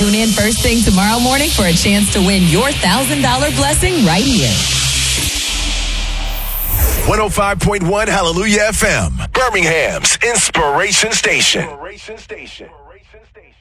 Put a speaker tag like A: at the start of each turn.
A: Tune in first thing tomorrow morning for a chance to win your $1,000 blessing right here.
B: 105.1 Hallelujah FM, Birmingham's Inspiration Station.